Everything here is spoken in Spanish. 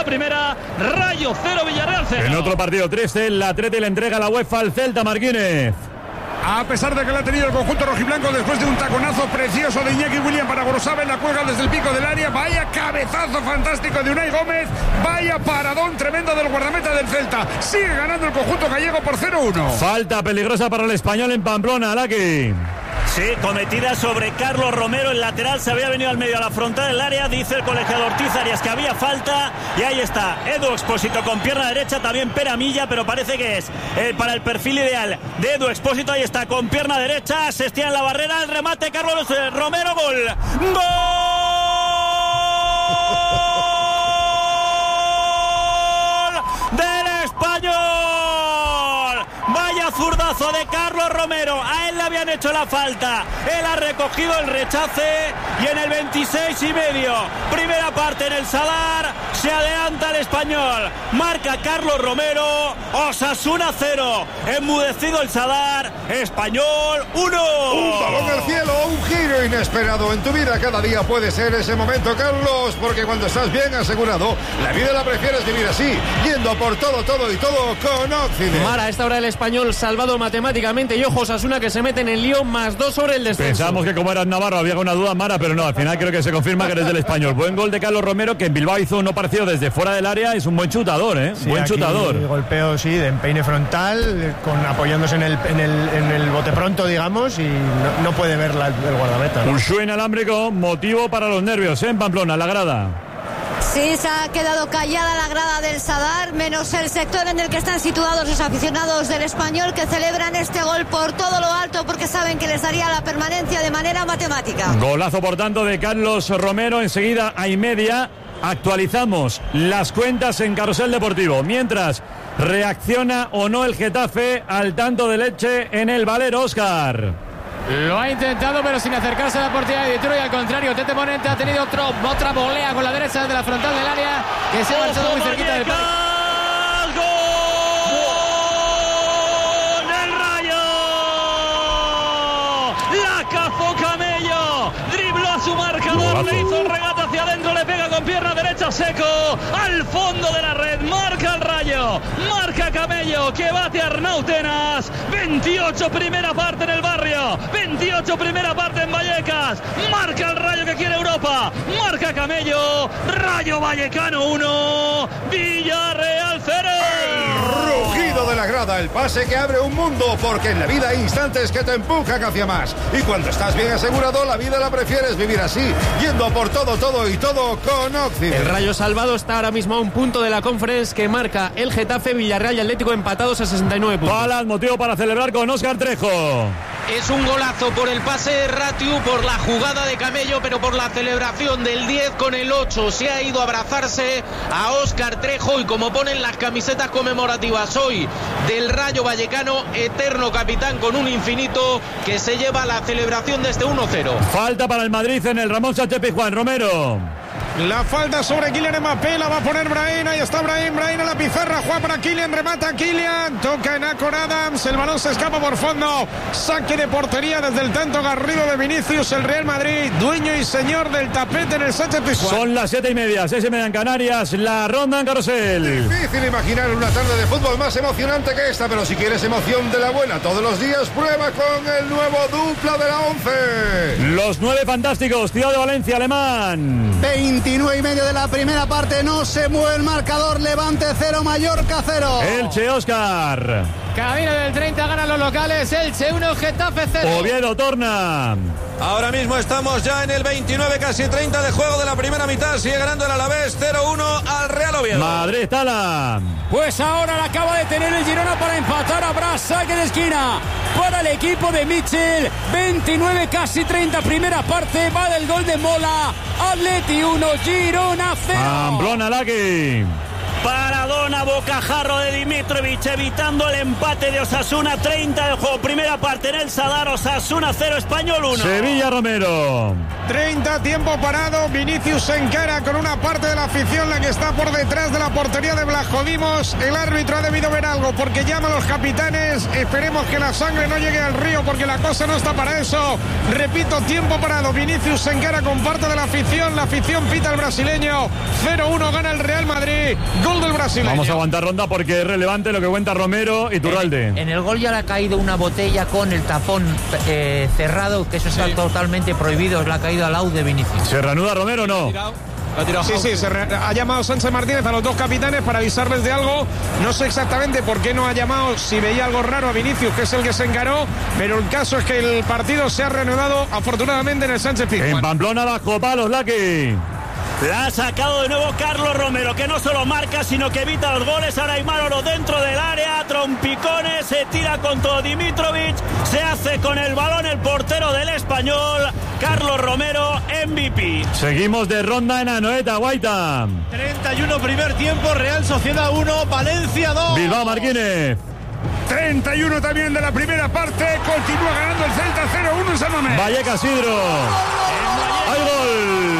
primera. Rayo 0, Villarreal 0. En otro partido triste, el Atleti le entrega la UEFA al Celta, Marquínez. A pesar de que la ha tenido el conjunto rojiblanco después de un taconazo precioso de Iñaki Williams para Gorosabel, la cuelga desde el pico del área. Vaya cabezazo fantástico de Unai Gómez. Vaya paradón tremendo del guardameta del Celta. Sigue ganando el conjunto gallego por 0-1. Falta peligrosa para el Español en Pamplona, Alaki. Sí, cometida sobre Carlos Romero, el lateral se había venido al medio a la frontal del área, dice el colegiado Ortiz Arias que había falta y ahí está, Edu Expósito con pierna derecha, también Peramilla, pero parece que es para el perfil ideal de Edu Expósito, ahí está, con pierna derecha, se estira en la barrera, el remate Carlos Romero, gol, ¡gol! ¡Del Español! Vaya zurdazo de Carlos Romero, a él le habían hecho la falta, él ha recogido el rechace y en el 26 y medio, primera parte en el Sadar, se adelanta el Español, marca Carlos Romero, Osasuna 0, enmudecido el Sadar, Español 1. Un balón al cielo, un giro inesperado en tu vida, cada día puede ser ese momento, Carlos, porque cuando estás bien asegurado, la vida la prefieres vivir así, yendo por todo y todo con Occident. Mara, a esta hora el Español salvado matemáticamente y ojo, Osasuna que se mete en el lío, +2 sobre el descenso. Pensamos que como eras Navarro había una duda, Mara, pero no, al final creo que se confirma que eres del Español. Buen gol de Carlos Romero, que en Bilbao hizo uno parecido desde fuera del área, es un buen chutador, Sí, buen chutador. Golpeo, sí, de empeine frontal, apoyándose en el bote pronto, digamos, y no puede ver el guardameta, ¿no? Un show inalámbrico, motivo para los nervios, en Pamplona, la grada. Sí, se ha quedado callada la grada del Sadar, menos el sector en el que están situados los aficionados del Español, que celebran este gol por todo lo alto porque saben que les daría la permanencia de manera matemática. Golazo, por tanto, de Carlos Romero. Enseguida hay media. Actualizamos las cuentas en Carrusel Deportivo. Mientras, reacciona o no el Getafe al tanto de Leche en el Valero, Óscar. Lo ha intentado pero sin acercarse a la portería de Detroit, al contrario, Tete Morente ha tenido otra volea con la derecha desde la frontal del área que se ha marchado muy cerquita del parque. ¡Gol del Rayo! La cazó Camello, dribló a su marcador, le hizo el regate hacia adentro, le pega con pierna derecha seco al fondo de la red, marca el Rayo, marca Camello que bate a Arnautenas. 28 primera parte en el barrio, 28 primera parte en Vallecas, marca el Rayo que quiere Europa, marca Camello, Rayo Vallecano 1, Villarreal 0. Rugido de la grada, el pase que abre un mundo, porque en la vida hay instantes que te empujan hacia más, y cuando estás bien asegurado, la vida la prefieres vivir así, yendo por todo y todo con Occident. El Rayo salvado está ahora mismo a un punto de la Conference que marca el Getafe, Villarreal y Atlético empatados a 69 puntos. Palas, motivo para celebrar con Óscar Trejo. Es un golazo por el pase de Ratiu, por la jugada de Camello, pero por la celebración del 10 con el 8. Se ha ido a abrazarse a Óscar Trejo y como ponen las camisetas conmemorativas hoy del Rayo Vallecano, eterno capitán con un infinito que se lleva la celebración de este 1-0. Falta para el Madrid en el Ramón Sánchez Pizjuán. Romero. La falta sobre Kylian Mbappé, la va a poner Brahim, ahí está Brahim a la pizarra, juega para Kylian, remata Kylian, toca en Acor Adams, el balón se escapa por fondo, saque de portería desde el tanto garrido de Vinicius, el Real Madrid, dueño y señor del tapete en el Sánchez Pizjuán. Son las 7:30, 6:30 en Canarias, la ronda en Carrusel. Difícil imaginar una tarde de fútbol más emocionante que esta, pero si quieres emoción de la buena todos los días, prueba con el nuevo dupla de la 11. Los 9 fantásticos, Ciudad de Valencia, Alemán. 29:30 de la primera parte, no se mueve el marcador, Levante 0, Mallorca 0. Elche, Óscar. Camino del 30, ganan los locales, Elche 1, Getafe 0. Oviedo, Torna. Ahora mismo estamos ya en el 29, casi 30 de juego de la primera mitad. Sigue ganando el Alavés 0-1 al Real Oviedo. Madrid, Tala. Pues ahora la acaba de tener el Girona para empatar. Habrá saque de esquina para el equipo de Mitchell. 29, casi 30, primera parte. Va del gol de Mola. Atleti 1, Girona 0. Pamplona, Laki. Paradona, bocajarro de Dimitrovic, evitando el empate de Osasuna. 30 del juego, primera parte en el Sadar. Osasuna 0, Español 1. Sevilla, Romero. 30, tiempo parado, Vinicius se encara con una parte de la afición, la que está por detrás de la portería de Blajodimos. El árbitro ha debido ver algo porque llama a los capitanes. Esperemos que la sangre no llegue al río porque la cosa no está para eso. Repito, tiempo parado, Vinicius se encara con parte de la afición pita el brasileño. 0-1 gana el Real Madrid. Iturralde. Gol del brasileño. Vamos a aguantar ronda porque es relevante lo que cuenta Romero y Iturralde. En el gol ya le ha caído una botella con el tapón cerrado, que eso está totalmente prohibido. Le ha caído al lado de Vinicius. ¿Se reanuda Romero o no? Sí, ha llamado Sánchez Martínez a los dos capitanes para avisarles de algo. No sé exactamente por qué no ha llamado, si veía algo raro a Vinicius, que es el que se encaró, pero el caso es que el partido se ha reanudado afortunadamente en el Sánchez Pizjuán. En Pamplona bajo palos, Lucky. La ha sacado de nuevo Carlos Romero, que no solo marca, sino que evita los goles. Ahora Aimar Oro dentro del área, trompicones, se tira con todo Dimitrovic, se hace con el balón el portero del Español, Carlos Romero, MVP. Seguimos de ronda en Anoeta, Guaita. 31 primer tiempo, Real Sociedad 1, Valencia 2. Bilbao Martínez. 31 también de la primera parte, continúa ganando el Celta 0-1 en San Mamés. Vallecas Hidro. ¡Hay gol!